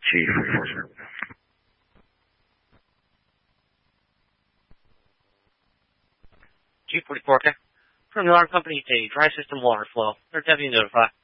G44. G44, okay. From the alarm company, a dry system water flow. Or W notify.